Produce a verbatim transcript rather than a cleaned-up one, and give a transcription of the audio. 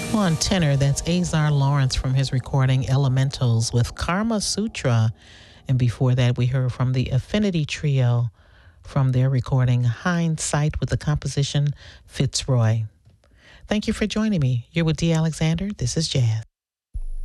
On tenor, that's Azar Lawrence from his recording Elementals with Karma Sutra. And before that, we heard from the Affinity Trio from their recording Hindsight with the composition Fitzroy. Thank you for joining me. You're with Dee Alexander. This is Jazz.